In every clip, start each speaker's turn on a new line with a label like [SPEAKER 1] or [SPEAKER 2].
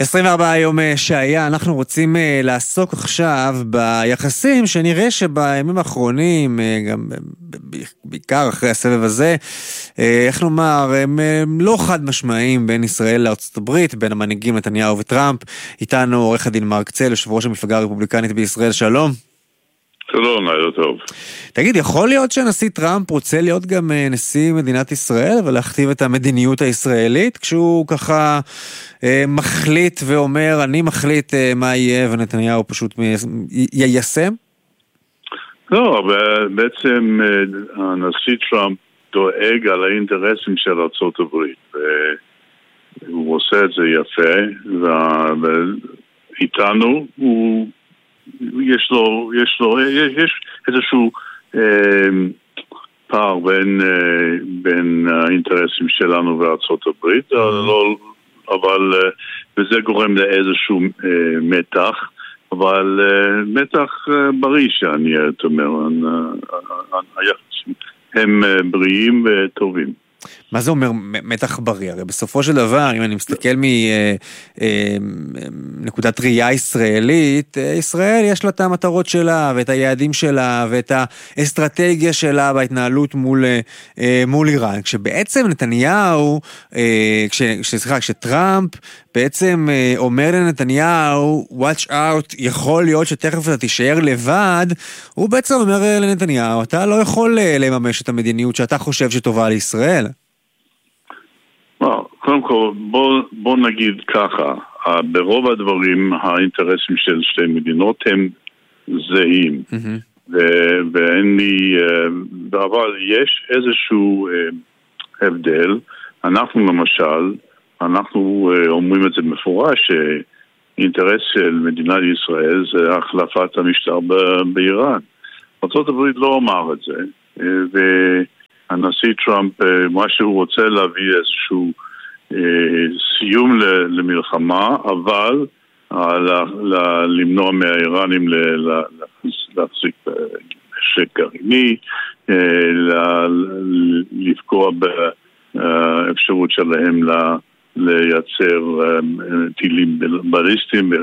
[SPEAKER 1] 24 יום שהיה, אנחנו רוצים לעסוק עכשיו ביחסים שנראה שבימים האחרונים, גם בעיקר אחרי הסבב הזה, איך נאמר, הם לא חד משמעיים בין ישראל לארצות הברית, בין המנהיגים נתניהו וטראמפ. איתנו עורך הדין מרק צל, יושב ראש המפלגה הרפובליקנית בישראל, שלום.
[SPEAKER 2] שלום, לילה טוב.
[SPEAKER 1] תגיד, יכול להיות שהנשיא טראמפ רוצה להיות גם נשיא מדינת ישראל ולהכתיב את המדיניות הישראלית, כשהוא ככה מחליט ואומר, אני מחליט מה יהיה, ונתניהו פשוט יישם?
[SPEAKER 2] לא, בעצם הנשיא טראמפ דואג על האינטרסים של ארצות הברית, והוא עושה את זה יפה, ואיתנו יש איזשהו פער בין האינטרסים שלנו וארצות הברית, אבל וזה גורם לאיזשהו מתח, אבל מתח בריא שאני אומר, היחסים הם בריאים וטובים.
[SPEAKER 1] מה זה אומר מתח בריא? הרי בסופו של דבר, אם אני מסתכל מנקודת ראייה ישראלית, ישראל יש לה את המטרות שלה, ואת היעדים שלה, ואת האסטרטגיה שלה בהתנהלות מול איראן. כשבעצם נתניהו, כשטראמפ בעצם אומר לנתניהו, watch out, יכול להיות שתכף אתה תישאר לבד, הוא בעצם אומר לנתניהו, אתה לא יכול לממש את המדיניות שאתה חושב שטובה לישראל.
[SPEAKER 2] קודם כל, בוא נגיד ככה, ברוב הדברים האינטרסים של שתי מדינות הם זהים, ואין לי, אבל יש איזשהו הבדל. אנחנו למשל, אנחנו אומרים את זה מפורש, שאינטרס של מדינת ישראל זה החלפת המשטר באיראן. ארצות הברית לא אמר את זה, והנשיא טראמפ, מה שהוא רוצה להביא איזשהו סיום למלחמה, אבל למנוע מהאיראנים להחזיק נשק גרעיני, לפגוע באפשרות שלהם לייצר טילים בליסטיים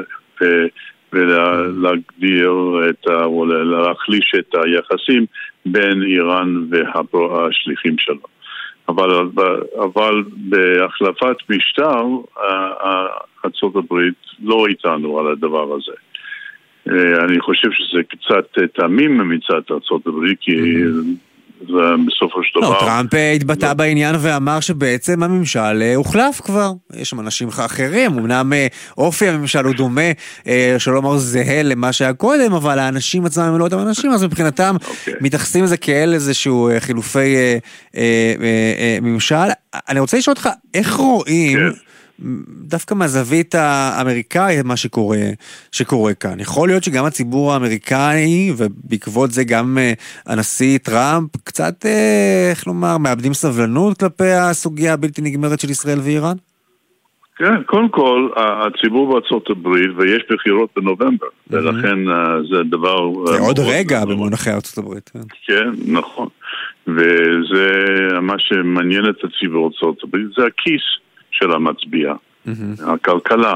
[SPEAKER 2] ולהגדיר או להחליש את היחסים בין איראן והשליחים שלו. אבל בהחלפת משטר, ארצות הברית לא איתנו על הדבר הזה. אני חושב שזה קצת תמים מצד ארצות הברית, כי בסופו של דבר...
[SPEAKER 1] טראמפ התבטא בעניין ואמר שבעצם הממשל הוחלף כבר. יש שם אנשים אחרים, אמנם אופי הממשל הוא דומה, שלא אומר זהה למה שהיה קודם, אבל האנשים עצמם הם לא אותם אנשים, אז מבחינתם מתייחסים לזה כאל איזשהו חילופי ממשל. אני רוצה לשאול אותך, איך רואים... דווקא מהזווית האמריקאית מה שקורה כאן. יכול להיות שגם הציבור האמריקאי, ובעקבות זה גם הנשיא טראמפ, קצת, איך לומר, מאבדים סבלנות כלפי הסוגיה הבלתי נגמרת של ישראל ואיראן?
[SPEAKER 2] כן, קודם כל, הציבור בארצות הברית, ויש בחירות בנובמבר, ולכן זה דבר...
[SPEAKER 1] זה עוד רגע במונחי ארצות הברית.
[SPEAKER 2] כן, נכון. וזה מה שמעניין את הציבור בארצות הברית, זה הכיס של המצביע, הכלכלה,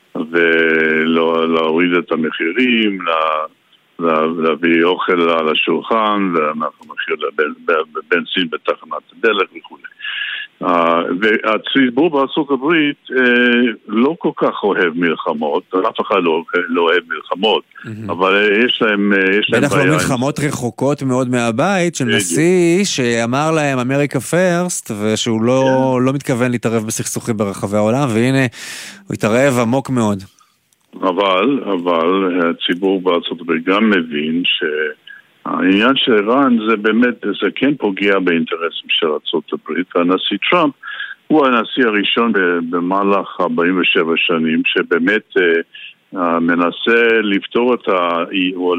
[SPEAKER 2] ולהוריד את המחירים, להביא אוכל על השולחן, ואנחנו מחיר בבנזין בתחנת הדלק וכו'. והציבור בארצות הברית לא כל כך אוהב מלחמות, אף אחד לא אוהב מלחמות, אבל יש להם
[SPEAKER 1] בטח לא מלחמות רחוקות מאוד מהבית של נשיא שאמר להם אמריקה פרסט, ושהוא לא מתכוון להתערב בסכסוכים ברחבי העולם, והנה הוא התערב עמוק מאוד.
[SPEAKER 2] אבל הציבור בארצות הברית גם מבין העניין של איראן זה באמת, זה כן פוגע באינטרסים של ארצות הברית, והנשיא טראמפ הוא הנשיא הראשון במהלך 47 שנים שבאמת מנסה לפתור או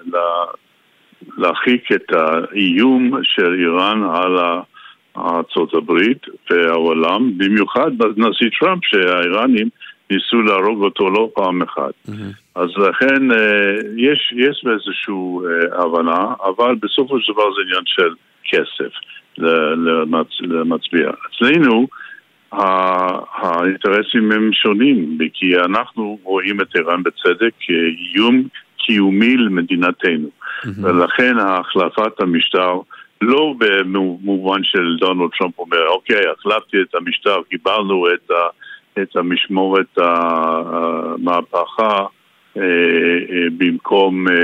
[SPEAKER 2] להרחיק את האיום של איראן על ארצות הברית והעולם, במיוחד בנשיא טראמפ שהאיראנים ניסו להרוג אותו לא פעם אחת. אז לכן יש באיזשהו הבנה, אבל בסופו של דבר זה עניין של כסף למצביע. אצלנו האינטרסים הם שונים, כי אנחנו רואים את איראן בצדק כאיום קיומי למדינתנו. ולכן החלפת המשטר, לא במובן של דונלד טראמפ אומר, אוקיי, החלפתי את המשטר, קיבלנו את המשמורת המהפכה במקום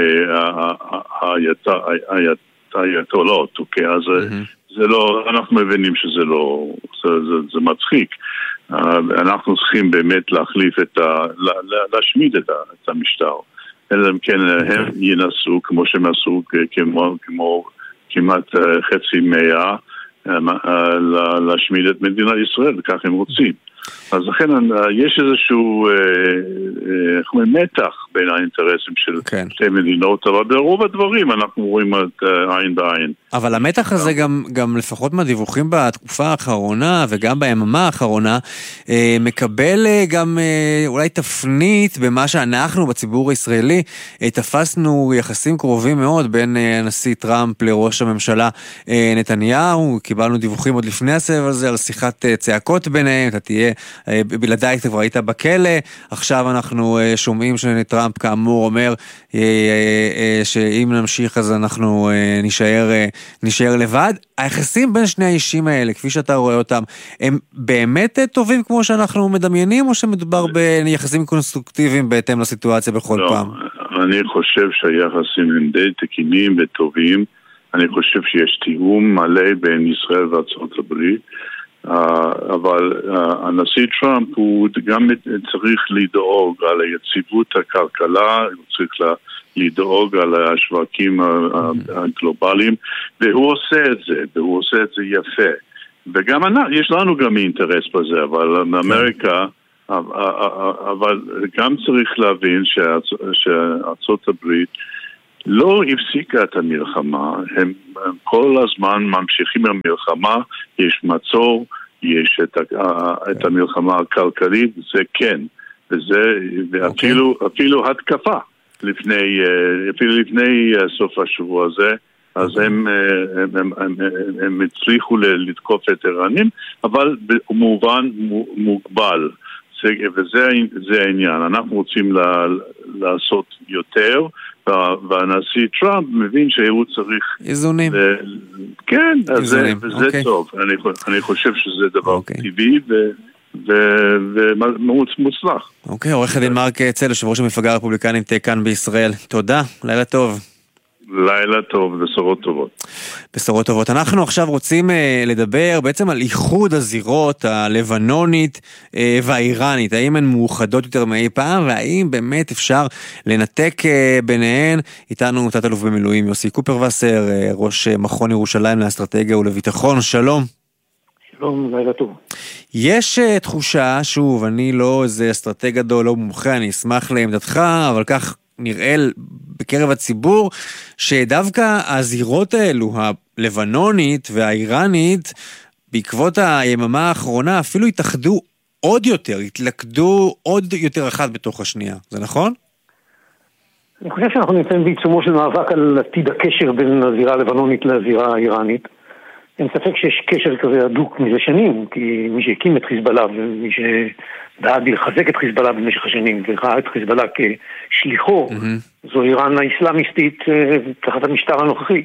[SPEAKER 2] האייתולות, אוקיי, אז זה לא, אנחנו מבינים שזה לא, זה מצחיק. אנחנו צריכים באמת להחליף להשמיד את המשטר. אלא אם כן הם ינסו, כמו שהם עשו, כמו כמעט חצי מאה, להשמיד את מדינת ישראל, וכך הם רוצים. אז לכן יש איזשהו מתח בין האינטרסים של שתי מדינות, אבל ברוב הדברים אנחנו רואים את עין בעין.
[SPEAKER 1] אבל המתח הזה גם לפחות מהדיווחים בתקופה האחרונה וגם ביממה האחרונה, מקבל גם אולי תפנית במה שאנחנו בציבור הישראלי תפסנו יחסים קרובים מאוד בין הנשיא טראמפ לראש הממשלה נתניהו. קיבלנו דיווחים עוד לפני הסבב הזה על שיחת צעקות ביניהם, אתה תהיה בלעדיי, אתה כבר היית בכלא. עכשיו אנחנו שומעים שטראמפ כאמור אומר שאם נמשיך אז אנחנו נשאר לבד. היחסים בין שני האישים האלה, כפי שאתה רואה אותם, הם באמת טובים כמו שאנחנו מדמיינים, או שמדובר ביחסים קונסטרוקטיביים בהתאם לסיטואציה בכל פעם?
[SPEAKER 2] אני חושב שהיחסים הם די תקינים וטובים. אני חושב שיש תיאום מלא בין ישראל וארצות הברית, אבל הנשיא טראמפ הוא גם צריך לדאוג על היציבות הכלכלה, הוא צריך לדאוג על השווקים הגלובליים, והוא עושה את זה יפה. וגם יש לנו גם אינטרס בזה, אבל באמריקה, אבל גם צריך להבין שארצות הברית לא הפסיקה את המלחמה, הם כל הזמן ממשיכים במלחמה, יש מצור, יש את המלחמה הכלכלית, זה כן, ואפילו התקפה אפילו לפני סוף השבוע הזה, אז הם הצליחו לתקוף את איראנים, אבל במובן מוגבל, וזה העניין. אנחנו רוצים לעשות יותר, והנשיא טראמפ מבין שהוא צריך
[SPEAKER 1] איזונים.
[SPEAKER 2] כן, וזה טוב. אני חושב שזה דבר טבעי ומוצלח.
[SPEAKER 1] אוקיי, עורך הדין מרק צל, יושב ראש המפלגה הרפובליקנית כאן בישראל. תודה, לילה טוב.
[SPEAKER 2] לילה טוב, בשורות טובות.
[SPEAKER 1] בשורות טובות. אנחנו עכשיו רוצים לדבר בעצם על איחוד הזירות הלבנונית והאיראנית. האם הן מאוחדות יותר מאי פעם, והאם באמת אפשר לנתק ביניהן? איתנו תת-אלוף במילואים יוסי קופרווסר, ראש מכון ירושלים לאסטרטגיה ולביטחון. שלום.
[SPEAKER 3] שלום, לילה טוב.
[SPEAKER 1] יש תחושה, שוב, אני לא איזה אסטרטג גדול, לא מומחה, אני אשמח לעמדתך, אבל כך נראה בקרב הציבור, שדווקא הזירות האלו, הלבנונית והאיראנית, בעקבות היממה האחרונה, אפילו התאחדו עוד יותר, התלכדו עוד יותר אחת בתוך השנייה. זה נכון?
[SPEAKER 3] אני חושב שאנחנו נמצאים בעיצומו של מאבק על עתיד הקשר בין הזירה הלבנונית לזירה האיראנית. אין ספק שיש קשר כזה הדוק מזה שנים, כי מי שהקים את חיזבאללה ומי שדאג לחזק את חיזבאללה במשך השנים וראה את חיזבאללה כשליחו, זו איראן האסלאמיסטית תחת המשטר הנוכחי.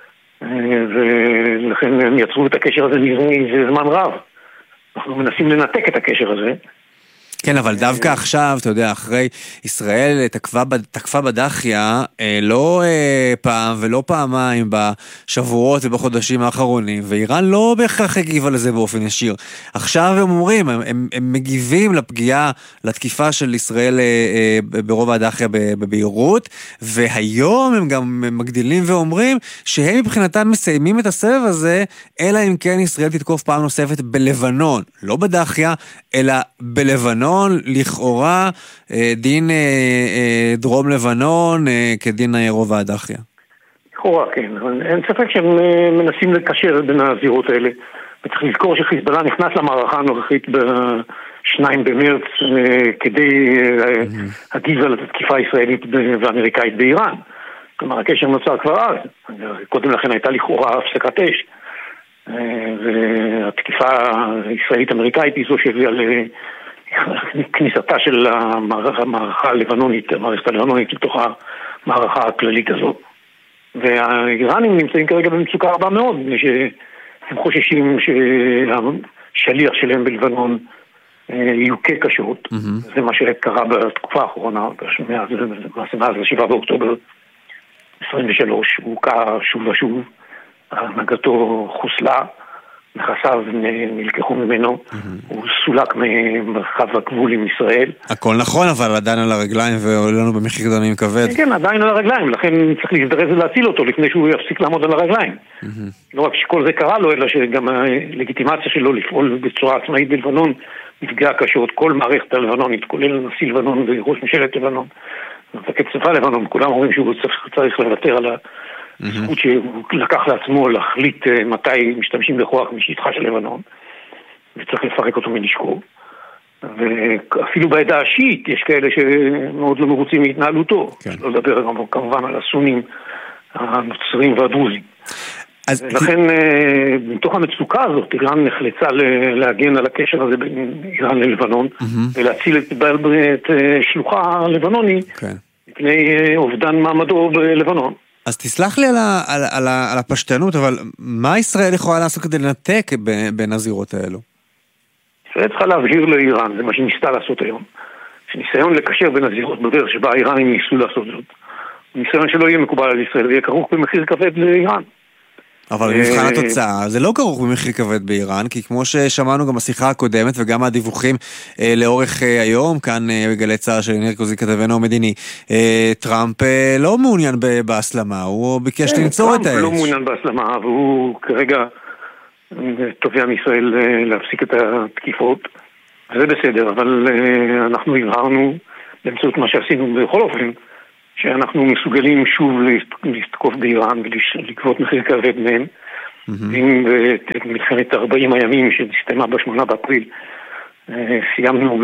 [SPEAKER 3] ולכן הם יצרו את הקשר הזה מזה זמן רב. אנחנו מנסים לנתק את הקשר הזה.
[SPEAKER 1] כן, אבל דווקא עכשיו, אתה יודע, אחרי ישראל תקפה בדחיה, לא פעם ולא פעמיים בשבועות ובחודשים האחרונים, ואיראן לא בהכרח הגיבה לזה באופן ישיר. עכשיו הם אומרים, הם מגיבים לפגיעה, לתקיפה של ישראל ברובע הדחיה בביירות, והיום הם גם מגדילים ואומרים שהם מבחינתם מסיימים את הסבב הזה, אלא אם כן ישראל תתקוף פעם נוספת בלבנון, לא בדחיה, אלא בלבנון, לכאורה דין דרום לבנון כדין רובע הדחיה.
[SPEAKER 3] לכאורה, כן. אין ספק שהם מנסים לקשר בין הזירות האלה. וצריך לזכור שחיזבאללה נכנס למערכה הנוכחית ב-2 במרץ כדי להגיב על התקיפה הישראלית ואמריקאית באיראן. כלומר, הקשר נוצר כבר אז. קודם לכן הייתה לכאורה הפסקת אש. והתקיפה הישראלית-אמריקאית היא זו שהביאה לכניסתה של המערכה הלבנונית, המערכת הלבנונית לתוך המערכה הכללית הזאת. והאיראנים נמצאים כרגע במצוקה רבה מאוד, שהם חוששים שהשליח שלהם בלבנון יוקה קשות. זה מה שקרה בתקופה האחרונה, מאז 7 באוקטובר 23, הוא הוקה שוב ושוב, הנהגתו חוסלה, נכסיו נלקחו ממנו, הוא סולק ממרחב הגבול עם ישראל.
[SPEAKER 1] הכל נכון, אבל עדיין על הרגליים ועולה לנו במחיר דמים כבד.
[SPEAKER 3] כן, עדיין על הרגליים, לכן צריך להזדרז ולהציל אותו לפני שהוא יפסיק לעמוד על הרגליים. לא רק שכל זה קרה לו, אלא שגם הלגיטימציה שלו לפעול בצורה עצמאית בלבנון נפגעה קשות. כל מערכת הלבנונית, כולל נשיא לבנון וראש ממשלת לבנון, מפקד צבא לבנון, כולם אומרים שהוא צריך לוותר על הזכות שהוא לקח לעצמו להחליט מתי משתמשים בכוח משטחה של לבנון, וצריך לפרק אותו מנשקו. ואפילו בעדה השיעית יש כאלה שמאוד לא מרוצים מהתנהלותו. לא לדבר כמובן על הסונים, הנוצרים והדרוזים. לכן, מתוך המצוקה הזאת, איראן נחלצה להגן על הקשר הזה בין איראן ללבנון, ולהציל את שלוחה הלבנוני מפני אובדן מעמדו בלבנון.
[SPEAKER 1] אז תסלח לי על הפשטנות, אבל מה ישראל יכולה לעשות כדי לנתק בין הזירות האלו?
[SPEAKER 3] ישראל צריכה להבהיר לאיראן, זה מה שניסתה לעשות היום, שניסיון לקשר בין הזירות בדרך שבה האיראנים ניסו לעשות זאת, ניסיון שלא יהיה מקובל על ישראל, ויהיה כרוך במחיר כבד לאיראן. אבל
[SPEAKER 1] במבחן התוצאה, זה לא כרוך במחיר כבד באיראן, כי כמו ששמענו גם בשיחה הקודמת, וגם הדיווחים לאורך היום, כאן בגלי צה"ל של ניר קוזי כתבנו המדיני, טראמפ לא מעוניין בהסלמה, הוא ביקש לנצור את האש.
[SPEAKER 3] טראמפ לא מעוניין בהסלמה, והוא כרגע תובע מישראל להפסיק את התקיפות, וזה בסדר, אבל אנחנו הבהרנו באמצעות מה שעשינו בכל אופן, שאנחנו מסוגלים שוב לתקוף באיראן ולקוות מחיר כבד מהם. אם במלחמת 40 הימים שהסתיימה ב8 באפריל סיימנו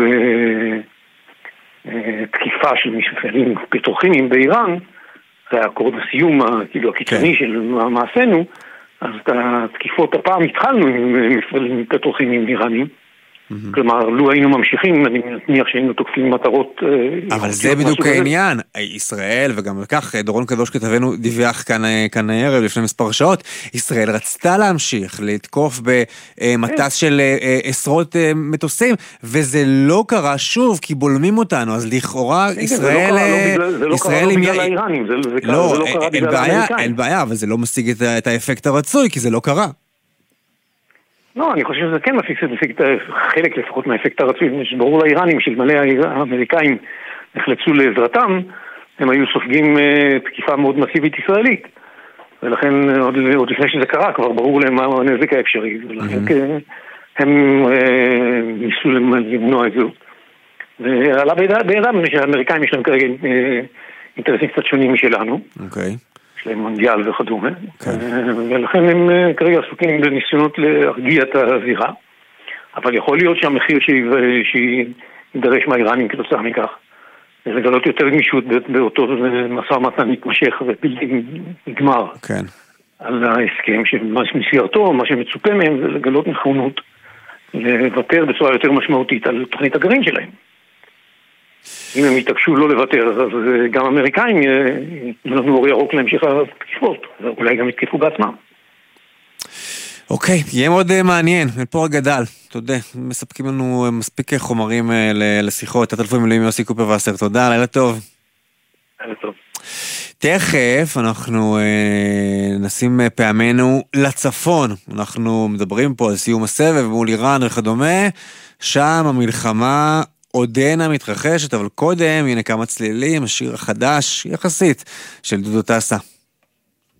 [SPEAKER 3] בתקיפה של מפעלים פטרוכימיים באיראן, זה האקורד הסיום כאילו הקיצוני של מעשינו, אז את התקיפות הפעם התחלנו עם מפעלים פטרוכימיים איראניים. כלומר, לו היינו ממשיכים, אני מניח שהיינו תוקפים מטרות.
[SPEAKER 1] אבל זה בדיוק העניין. ישראל, וגם כך, דורון קדוש כתבנו דיווח כאן הערב לפני מספר שעות, ישראל רצתה להמשיך לתקוף במטס של עשרות מטוסים, וזה לא קרה שוב, כי בולמים אותנו, אז לכאורה ישראל...
[SPEAKER 3] זה לא קרה לא בגלל האיראנים, זה לא קרה בגלל האמריקאים.
[SPEAKER 1] אין בעיה, אבל זה לא משיג את האפקט הרצוי, כי זה לא קרה.
[SPEAKER 3] לא, אני חושב שזה כן מפיק חלק לפחות מהאפקט הרצוי, שברור לאיראנים שלמלא האמריקאים נחלצו לעזרתם, הם היו סופגים תקיפה מאוד מסיבית ישראלית, ולכן עוד לפני שזה קרה כבר ברור להם מה הנזק האפשרי, ולכן הם ניסו למנוע את זה. ועלה בידם שהאמריקאים יש להם כרגע אינטרסים קצת שונים משלנו.
[SPEAKER 1] אוקיי.
[SPEAKER 3] יש להם מונדיאל וכדומה, ולכן הם כרגע עסוקים בניסיונות להרגיע את הזירה, אבל יכול להיות שהמחיר שידרש מהאיראנים כתוצאה מכך, זה לגלות יותר גמישות באותו משא ומתן מתמשך ובלתי נגמר על ההסכם, שמסגרתו, מה שמצופה מהם זה לגלות נכונות לוותר בצורה יותר משמעותית על תוכנית הגרעין שלהם. אם הם יתעקשו לא לוותר, אז גם האמריקאים יתנו לנו אור ירוק להמשיך התקיפות, ואולי גם יתקפו בעצמם.
[SPEAKER 1] אוקיי, יהיה מאוד מעניין, פה הגדל, תודה, מספקים לנו מספיק חומרים לשיחות, תת-אלוף במילואים יוסי קופר-וסר, תודה, לילה טוב.
[SPEAKER 3] לילה טוב.
[SPEAKER 1] תכף אנחנו נשים פעמנו לצפון, אנחנו מדברים פה על סיום הסבב מול איראן וכדומה, שם המלחמה עודנה מתרחשת, אבל קודם הנה כמה צלילים, השיר החדש יחסית של דודו טסה.